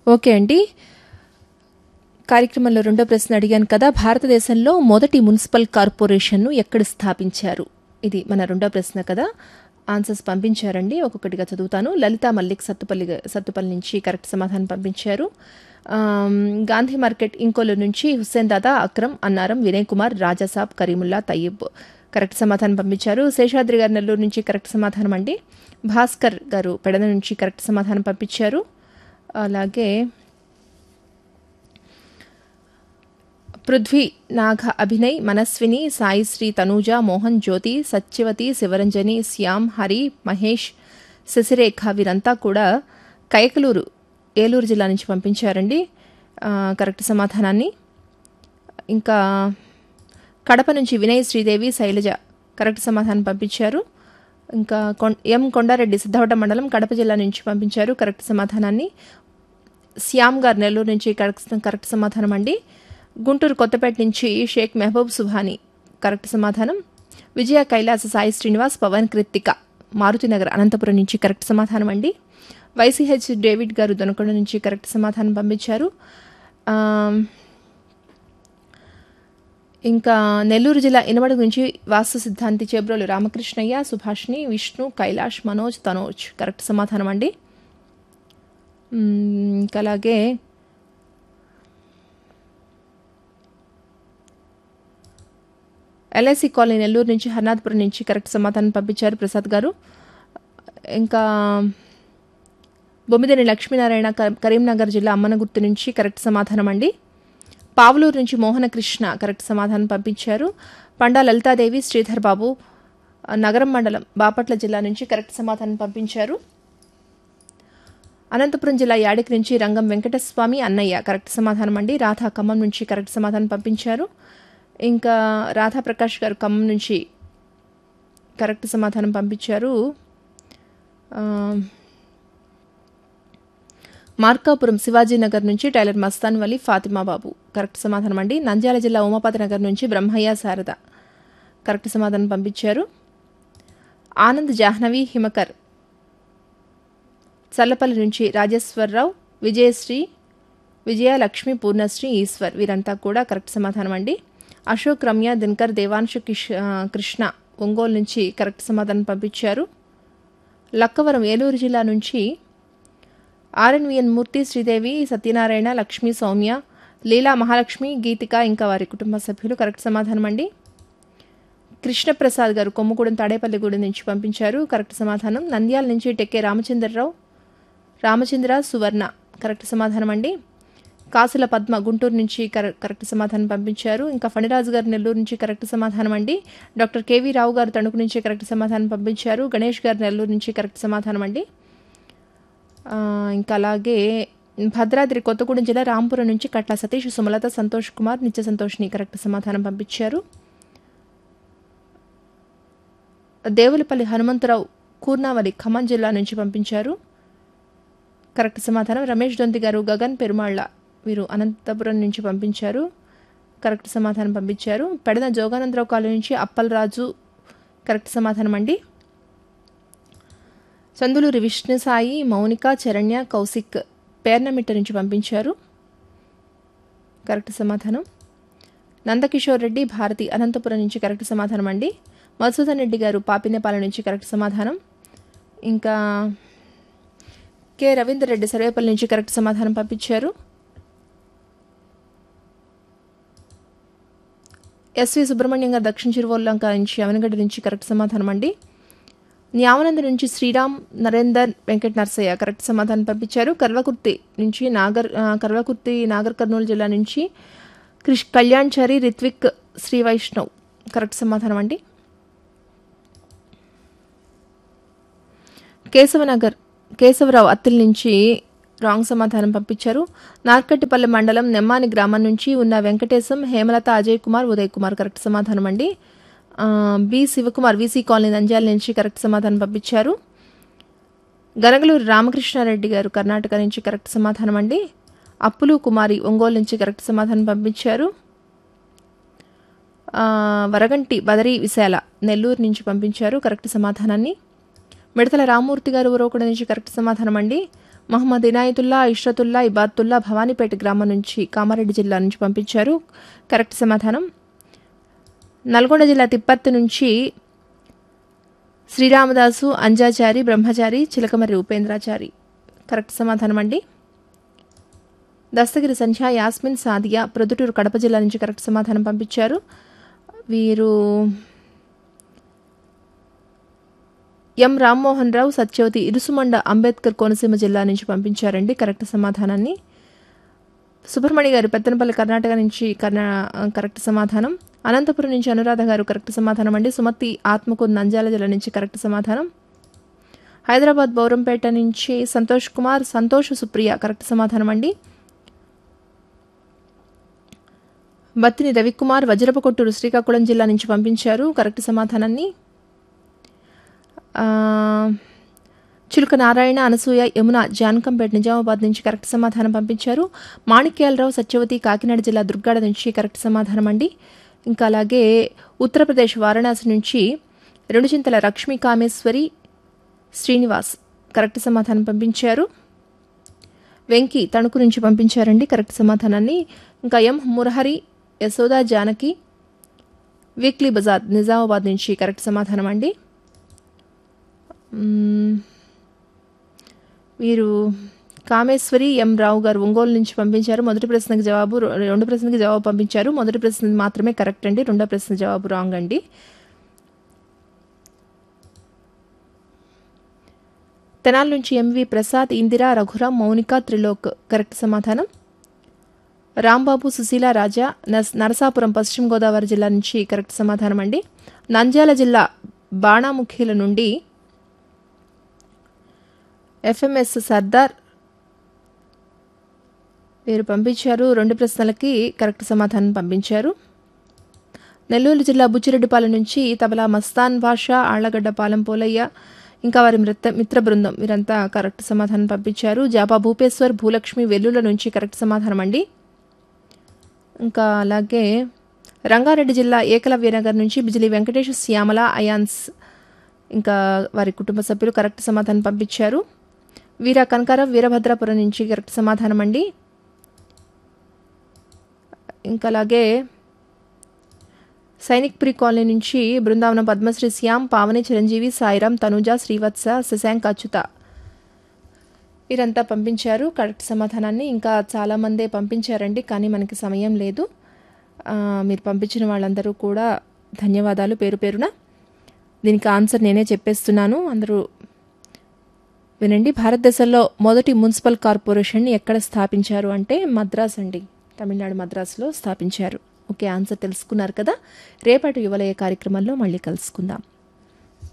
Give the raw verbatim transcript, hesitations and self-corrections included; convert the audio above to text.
Okay అండి. కార్యక్రమంలో రెండో ప్రశ్న అడిగాను కదా, భారతదేశంలో మొదటి మున్సిపల్ కార్పొరేషన్ను ఎక్కడ స్థాపించారు? ఇది మన రెండో ప్రశ్న కదా. ఆన్సర్స్ పంపించారండి, ఒక్కొక్కటిగా చదువుతాను. లలితా మల్లిక్ సత్తుపల్లి సత్తుపల్లి నుంచి కరెక్ట్ సమాధానం పంపించారు. గాంధీ మార్కెట్ ఇంకోలు నుంచి హుస్సేన్ దాదా, అక్రమ్, అన్నారం, వినయ్ కుమార్, రాజాసాబ్, కరీముల్లా, తయ్యబ్ కరెక్ట్ సమాధానం పంపించారు. శేషాద్రి గారు నెల్లూరు నుంచి కరెక్ట్ సమాధానం అండి. భాస్కర్ గారు పెడద నుంచి కరెక్ట్ సమాధానం పంపించారు. అలాగే పృథ్వీ, నాగ, అభినయ్, మనస్విని, సాయిశ్రీ, తనూజ, మోహన్, జ్యోతి, సత్యవతి, శివరంజని, శ్యామ్, హరి, మహేష్, శశిరేఖ వీరంతా కూడా కైకలూరు ఏలూరు జిల్లా నుంచి పంపించారండి కరెక్ట్ సమాధానాన్ని. ఇంకా కడప నుంచి వినయ్, శ్రీదేవి, శైలజ కరెక్ట్ సమాధానం పంపించారు. ఇంకా ఎం కొండారెడ్డి సిద్ధవట మండలం కడప జిల్లా నుంచి పంపించారు కరెక్ట్ సమాధానాన్ని. శ్యామ్ గారు నెల్లూరు నుంచి కరెక్ట్ కరెక్ట్ సమాధానం అండి. గుంటూరు కొత్తపేట నుంచి షేక్ మెహబూబ్ సుభాని కరెక్ట్ సమాధానం. విజయ, కైలాస, సాయి శ్రీనివాస్, పవన్, కృత్తిక మారుతినగర్ అనంతపురం నుంచి కరెక్ట్ సమాధానం అండి. వైసీహెచ్ డేవిడ్ గారు దొనకొండ నుంచి కరెక్ట్ సమాధానం పంపించారు. ఇంకా నెల్లూరు జిల్లా ఇనమడుగు నుంచి వాస్తు సిద్ధాంతి చేబ్రోలు రామకృష్ణయ్య, సుభాష్ని, విష్ణు, కైలాష్, మనోజ్, తనోజ్ కరెక్ట్ సమాధానం అండి. ఇంకా అలాగే ఎల్ఐసి కాలనీ నెల్లూరు నుంచి హర్నాథపురం నుంచి కరెక్ట్ సమాధానం పంపించారు ప్రసాద్ గారు. ఇంకా బొమ్మిదేని లక్ష్మీనారాయణ కరీంనగర్ జిల్లా అమ్మనగుర్తు నుంచి కరెక్ట్ సమాధానం అండి. పావులూరు నుంచి మోహనకృష్ణ కరెక్ట్ సమాధానం పంపించారు. పండా లలితాదేవి, శ్రీధర్ బాబు నగరం మండలం బాపట్ల జిల్లా నుంచి కరెక్ట్ సమాధానం పంపించారు. అనంతపురం జిల్లా యాడికి నుంచి రంగం వెంకటస్వామి, అన్నయ్య కరెక్ట్ సమాధానం అండి. రాధా ఖమ్మం నుంచి కరెక్ట్ సమాధానం పంపించారు. ఇంకా రాధాప్రకాష్ గారు ఖమ్మం నుంచి కరెక్ట్ సమాధానం పంపించారు. మార్కాపురం శివాజీనగర్ నుంచి టైలర్ మస్తాన్ వలి, ఫాతిమా బాబు కరెక్ట్ సమాధానం అండి. నంద్యాల జిల్లా ఉమాపతి నగర్ నుంచి బ్రహ్మయ్య, శారద కరెక్ట్ సమాధానం పంపించారు. ఆనంద్, జాహ్నవి, హిమకర్ చల్లపల్లి నుంచి రాజేశ్వరరావు, విజయశ్రీ, విజయ, లక్ష్మి, పూర్ణశ్రీ, ఈశ్వర్ వీరంతా కూడా కరెక్ట్ సమాధానం అండి. అశోక్, రమ్య, దినకర్, దేవాంశు, కిష్ కృష్ణ ఒంగోలు నుంచి కరెక్ట్ సమాధానం పంపించారు. లక్కవరం ఏలూరు జిల్లా నుంచి ఆర్ఎన్విఎన్ మూర్తి, శ్రీదేవి, సత్యనారాయణ, లక్ష్మి, సౌమ్య, లీలా, మహాలక్ష్మి, గీతిక ఇంకా వారి కుటుంబ సభ్యులు కరెక్ట్ సమాధానం అండి. కృష్ణప్రసాద్ గారు కొమ్ముగూడెం తాడేపల్లిగూడెం నుంచి పంపించారు కరెక్ట్ సమాధానం. నంద్యాల నుంచి టెక్కే రామచంద్రరావు, రామచంద్ర, సువర్ణ కరెక్ట్ సమాధానం అండి. కాసుల పద్మ గుంటూరు నుంచి కరెక్ట్ సమాధానం పంపించారు. ఇంకా ఫణిరాజు గారు నెల్లూరు నుంచి కరెక్ట్ సమాధానం అండి. డాక్టర్ కేవీ రావు గారు తణుకు నుంచి కరెక్ట్ సమాధానం పంపించారు. గణేష్ గారు నెల్లూరు నుంచి కరెక్ట్ సమాధానం అండి. ఇంకా అలాగే భద్రాద్రి కొత్తగూడెం జిల్లా రాంపురం నుంచి కట్ల సతీష్, సుమలత, సంతోష్ కుమార్, నిత్య సంతోష్ని కరెక్ట్ సమాధానం పంపించారు. దేవులపల్లి హనుమంతరావు కూర్నావలి ఖమ్మం జిల్లా నుంచి పంపించారు కరెక్ట్ సమాధానం. రమేష్ దొంతి గారు, గగన్ పెరుమాళ్ళ వీరు అనంతపురం నుంచి పంపించారు కరెక్ట్ సమాధానం పంపించారు. పెడన జోగానందరావు కాలనీ నుంచి అప్పలరాజు కరెక్ట్ సమాధానం అండి. చందులూరి విష్ణుసాయి, మౌనిక, చరణ్య, కౌశిక్ పేర్నమిట్ట నుంచి పంపించారు కరెక్ట్ సమాధానం. నందకిషోర్ రెడ్డి, భారతి అనంతపురం నుంచి కరెక్ట్ సమాధానం అండి. మధుసూదన్ రెడ్డి గారు పాపినేపాలెం నుంచి కరెక్ట్ సమాధానం. ఇంకా కె రవీందర్ రెడ్డి సర్వేపల్లి నుంచి కరెక్ట్ సమాధానం పంపించారు. ఎస్వి సుబ్రహ్మణ్యం గారు దక్షిణ చిరువల్లంక నుంచి అవనగడ్డ నుంచి కరెక్ట్ సమాధానం అండి. న్యామనంద నుంచి శ్రీరామ్, నరేందర్, వెంకట నరసయ్య కరెక్ట్ సమాధానం పంపించారు. కర్వకుర్తి నుంచి నాగర్ కర్వకుర్తి నాగర్ కర్నూలు జిల్లా నుంచి క్రిష్ కళ్యాణ్ చారి, రిత్విక్, శ్రీ వైష్ణవ్ కరెక్ట్ సమాధానం అండి. కేశవనగర్ కేశవరావు అత్తిల్ నుంచి రాంగ్ సమాధానం పంపించారు. నార్కట్టిపల్లి మండలం నెమ్మాని గ్రామం నుంచి ఉన్న వెంకటేశం, హేమలత, అజయ్ కుమార్, ఉదయ్ కుమార్ కరెక్ట్ సమాధానం అండి. B Shivakumar VC colony Nandyal నుంచి కరెక్ట్ సమాధానం పంపించారు. గనగలూరు రామకృష్ణారెడ్డి గారు కర్ణాటక నుంచి కరెక్ట్ సమాధానం అండి. అప్పులు కుమారి ఒంగోలు నుంచి కరెక్ట్ సమాధానం పంపించారు. వరగంటి బదరి విశాల నెల్లూరు నుంచి పంపించారు కరెక్ట్ సమాధానాన్ని. మిడతల రామూర్తి గారు ఉరవకొండ నుంచి కరెక్ట్ సమాధానం అండి. మహమ్మద్ ఇనాయతుల్లా, ఇష్రతుల్లా, ఇబాతుల్లా భవానీపేట గ్రామం నుంచి కామారెడ్డి జిల్లా నుంచి పంపించారు. కరెక్ట్ సమాధానం. నల్గొండ జిల్లా తిప్పర్తి నుంచి శ్రీరామదాసు, అంజాచారి, బ్రహ్మచారి, చిలకమర్రి ఉపేంద్రాచారి. కరెక్ట్ సమాధానం అండి. దస్తగిరి సంధ్య, యాస్మిన్, సాదియా ప్రొద్దుటూరు కడప జిల్లా నుంచి కరెక్ట్ సమాధానం పంపించారు. వీరు ఎం రామ్మోహన్ రావు, సత్యవతి ఇరుసుమండ అంబేద్కర్ కోనసీమ జిల్లా నుంచి పంపించారండి కరెక్ట్ సమాధానాన్ని. సుబ్రహ్మణ్య గారు పెత్తనపల్లి కర్ణాటక నుంచి కర్ణా కరెక్ట్ సమాధానం. అనంతపురం నుంచి అనురాధ గారు కరెక్ట్ సమాధానం అండి. సుమతి ఆత్మకూరు నంద్యాల జిల్లా నుంచి కరెక్ట్ సమాధానం. హైదరాబాద్ బౌరంపేట నుంచి సంతోష్ కుమార్, సంతోష్, సుప్రియ కరెక్ట్ సమాధానం అండి. బత్తిని రవికుమార్, వజ్రపకొట్టూరు శ్రీకాకుళం జిల్లా నుంచి పంపించారు కరెక్ట్ సమాధానాన్ని. చిలుక నారాయణ, అనసూయ, యమున జానకంపేట నిజామాబాద్ నుంచి కరెక్ట్ సమాధానం పంపించారు. మాణిక్యాలరావు, సత్యవతి కాకినాడ జిల్లా దుర్గాడ నుంచి కరెక్ట్ సమాధానం అండి. ఇంకా అలాగే ఉత్తరప్రదేశ్ వారణాసి నుంచి రెండు చింతల లక్ష్మీ కామేశ్వరి, శ్రీనివాస్ కరెక్ట్ సమాధానం పంపించారు. వెంకీ తణుకు నుంచి పంపించారండి కరెక్ట్ సమాధానాన్ని. ఇంకా ఎం మురహరి, యశోదా జానకి, వీక్లీ బజార్ నిజామాబాద్ నుంచి కరెక్ట్ సమాధానం అండి. వీరు కామేశ్వరి ఎం రావు గారు ఒంగోలు నుంచి పంపించారు. మొదటి ప్రశ్నకి జవాబు, రెండు ప్రశ్నకి జవాబు పంపించారు. మొదటి ప్రశ్న మాత్రమే కరెక్ట్ అండి, రెండో ప్రశ్న జవాబు రాంగ్ అండి. తెనాల నుంచి ఎంవి ప్రసాద్, ఇందిరా, రఘురాం, మౌనిక, త్రిలోక్ కరెక్ట్ సమాధానం. రాంబాబు, సుశీల, రాజా నరసాపురం పశ్చిమ గోదావరి జిల్లా నుంచి కరెక్ట్ సమాధానం అండి. నంద్యాల జిల్లా బాణాముఖిల నుండి ఎఫ్ఎంఎస్ సర్దార్ వీరు పంపించారు. రెండు ప్రశ్నలకి కరెక్ట్ సమాధానం పంపించారు. నెల్లూరు జిల్లా బుచ్చిరెడ్డిపాలెం నుంచి తబలా మస్తాన్ భాషా, ఆళ్లగడ్డపాలెం పోలయ్య, ఇంకా వారి మిత్ర మిత్ర బృందం వీరంతా కరెక్ట్ సమాధానం పంపించారు. జాపా భూపేశ్వర్, భూలక్ష్మి వెల్లుల నుంచి కరెక్ట్ సమాధానం అండి. ఇంకా అలాగే రంగారెడ్డి జిల్లా ఏకలవ్యనగర్ నుంచి బిజిలి వెంకటేష్, శ్యామల, అయాన్స్ ఇంకా వారి కుటుంబ సభ్యులు కరెక్ట్ సమాధానం పంపించారు. వీర కనకారావు, వీరభద్రాపురం నుంచి కరెక్ట్ సమాధానం అండి. ఇంకా అలాగే సైనిక్పురి కాలనీ నుంచి బృందావనం పద్మశ్రీ, శ్యామ్, పావని, చిరంజీవి, సాయిరాం, తనుజ, శ్రీవత్స, శశాంక్, అచ్యుత వీరంతా పంపించారు కరెక్ట్ సమాధానాన్ని. ఇంకా చాలామందే పంపించారండి, కానీ మనకి సమయం లేదు. మీరు పంపించిన వాళ్ళందరూ కూడా ధన్యవాదాలు పేరు పేరున. దీనికి ఆన్సర్ నేనే చెప్పేస్తున్నాను, అందరూ వినండి. భారతదేశంలో మొదటి మున్సిపల్ కార్పొరేషన్ని ఎక్కడ స్థాపించారు అంటే మద్రాస్ అండి, తమిళనాడు మద్రాసులో స్థాపించారు. ఓకే, ఆన్సర్ తెలుసుకున్నారు కదా. రేపటి యువలయ కార్యక్రమంలో మళ్ళీ కలుసుకుందాం.